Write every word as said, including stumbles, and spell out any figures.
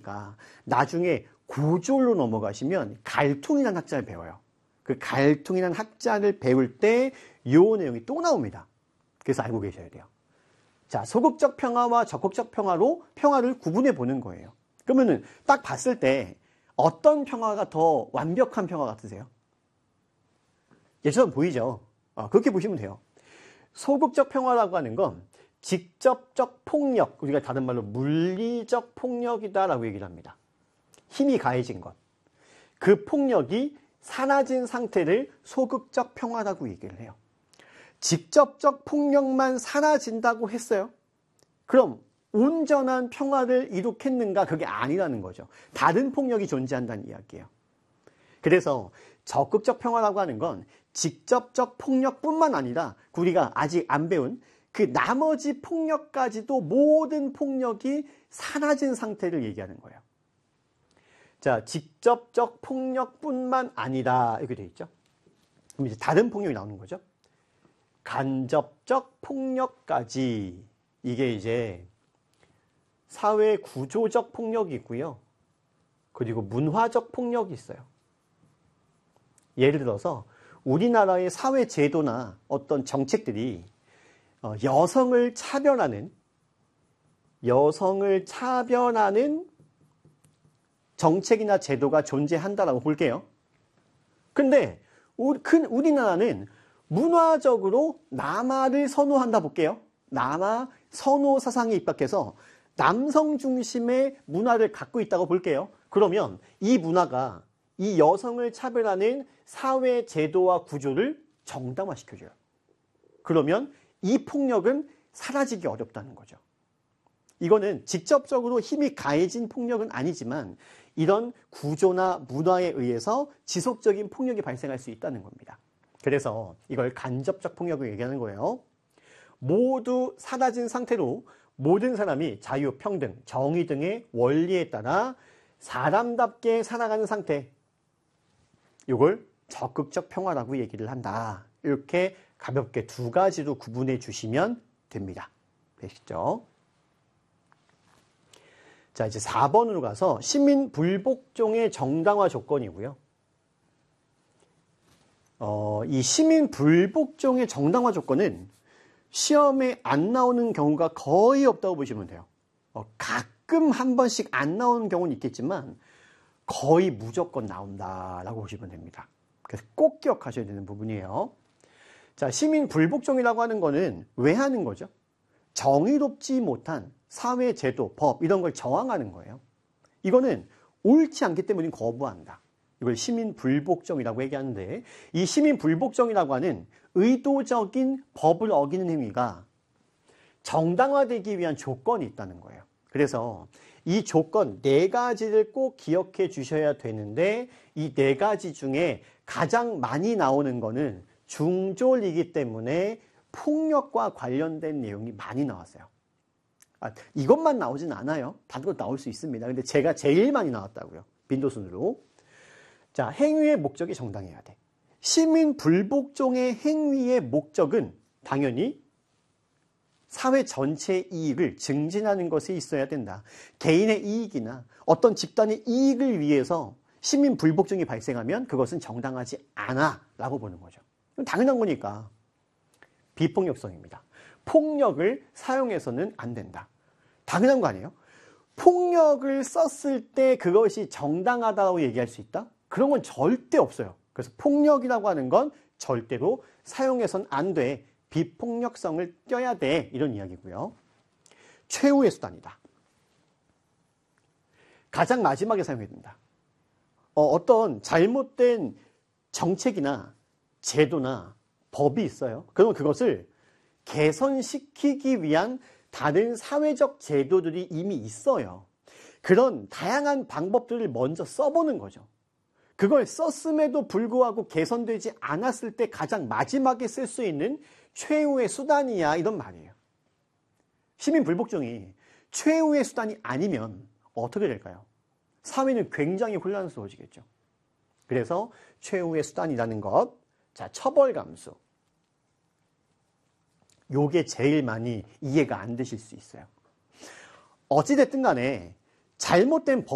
보니까 나중에 구졸로 넘어가시면 갈퉁이라는 학자를 배워요. 그 갈퉁이라는 학자를 배울 때 이 내용이 또 나옵니다. 그래서 알고 계셔야 돼요. 자, 소극적 평화와 적극적 평화로 평화를 구분해 보는 거예요. 그러면은 딱 봤을 때 어떤 평화가 더 완벽한 평화 같으세요? 예처럼 보이죠? 어, 그렇게 보시면 돼요. 소극적 평화라고 하는 건 직접적 폭력, 우리가 다른 말로 물리적 폭력이다라고 얘기를 합니다. 힘이 가해진 것. 그 폭력이 사라진 상태를 소극적 평화라고 얘기를 해요. 직접적 폭력만 사라진다고 했어요. 그럼 온전한 평화를 이룩했는가? 그게 아니라는 거죠. 다른 폭력이 존재한다는 이야기예요. 그래서 적극적 평화라고 하는 건 직접적 폭력뿐만 아니라 우리가 아직 안 배운 그 나머지 폭력까지도 모든 폭력이 사라진 상태를 얘기하는 거예요. 자, 직접적 폭력뿐만 아니라 이렇게 돼 있죠. 그럼 이제 다른 폭력이 나오는 거죠. 간접적 폭력까지, 이게 이제 사회 구조적 폭력이 있고요. 그리고 문화적 폭력이 있어요. 예를 들어서 우리나라의 사회 제도나 어떤 정책들이 여성을 차별하는 여성을 차별하는 정책이나 제도가 존재한다라고 볼게요. 근데 우리나라는 문화적으로 남아를 선호한다 볼게요. 남아 선호 사상에 입각해서 남성 중심의 문화를 갖고 있다고 볼게요. 그러면 이 문화가 이 여성을 차별하는 사회 제도와 구조를 정당화시켜줘요. 그러면 이 폭력은 사라지기 어렵다는 거죠. 이거는 직접적으로 힘이 가해진 폭력은 아니지만 이런 구조나 문화에 의해서 지속적인 폭력이 발생할 수 있다는 겁니다. 그래서 이걸 간접적 폭력을 얘기하는 거예요. 모두 사라진 상태로 모든 사람이 자유, 평등, 정의 등의 원리에 따라 사람답게 살아가는 상태, 이걸 적극적 평화라고 얘기를 한다. 이렇게 가볍게 두 가지로 구분해 주시면 됩니다. 되시죠? 자, 이제 사 번으로 가서 시민 불복종의 정당화 조건이고요. 어, 이 시민 불복종의 정당화 조건은 시험에 안 나오는 경우가 거의 없다고 보시면 돼요. 어, 가끔 한 번씩 안 나오는 경우는 있겠지만 거의 무조건 나온다라고 보시면 됩니다. 그래서 꼭 기억하셔야 되는 부분이에요. 자, 시민 불복종이라고 하는 거는 왜 하는 거죠? 정의롭지 못한 사회 제도, 법 이런 걸 저항하는 거예요. 이거는 옳지 않기 때문에 거부한다. 이걸 시민 불복종이라고 얘기하는데, 이 시민 불복종이라고 하는 의도적인 법을 어기는 행위가 정당화되기 위한 조건이 있다는 거예요. 그래서 이 조건 네 가지를 꼭 기억해 주셔야 되는데, 이 네 가지 중에 가장 많이 나오는 거는 중졸이기 때문에 폭력과 관련된 내용이 많이 나왔어요. 아, 이것만 나오진 않아요. 다른 것 나올 수 있습니다. 근데 제가 제일 많이 나왔다고요. 빈도순으로. 자, 행위의 목적이 정당해야 돼. 시민 불복종의 행위의 목적은 당연히 사회 전체의 이익을 증진하는 것이 있어야 된다. 개인의 이익이나 어떤 집단의 이익을 위해서 시민 불복종이 발생하면 그것은 정당하지 않아 라고 보는 거죠. 당연한 거니까. 비폭력성입니다. 폭력을 사용해서는 안 된다. 당연한 거 아니에요? 폭력을 썼을 때 그것이 정당하다고 얘기할 수 있다? 그런 건 절대 없어요. 그래서 폭력이라고 하는 건 절대로 사용해서는 안 돼. 비폭력성을 껴야 돼. 이런 이야기고요. 최후의 수단이다. 가장 마지막에 사용해야 된다. 어, 어떤 잘못된 정책이나 제도나 법이 있어요. 그러면 그것을 개선시키기 위한 다른 사회적 제도들이 이미 있어요. 그런 다양한 방법들을 먼저 써보는 거죠. 그걸 썼음에도 불구하고 개선되지 않았을 때 가장 마지막에 쓸 수 있는 최후의 수단이야, 이런 말이에요. 시민 불복종이 최후의 수단이 아니면 어떻게 될까요? 사회는 굉장히 혼란스러워지겠죠. 그래서 최후의 수단이라는 것, 자, 처벌 감수. 요게 제일 많이 이해가 안 되실 수 있어요. 어찌됐든 간에 잘못된 법